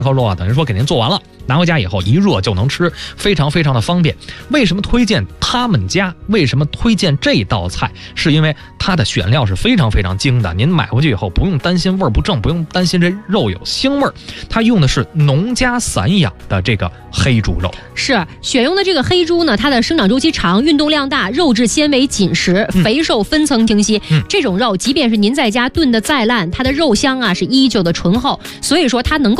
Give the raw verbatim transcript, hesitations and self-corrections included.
扣肉啊，等于说给您做完了，拿回家以后一热就能吃，非常非常的方便。为什么推荐他们家？为什么推荐这道菜？是因为它的选料是非常非常精的，您买回去以后不用担心味儿不正，不用担心这肉有腥味儿。它用的是农家散养的这个黑猪肉， 是选用的这个黑猪呢，它的生长周期长，运动量大，肉质纤维紧实，肥瘦分层清晰。嗯、这种肉，即便是您在家炖的再烂，它的肉香啊是依旧的醇厚，所以说它能够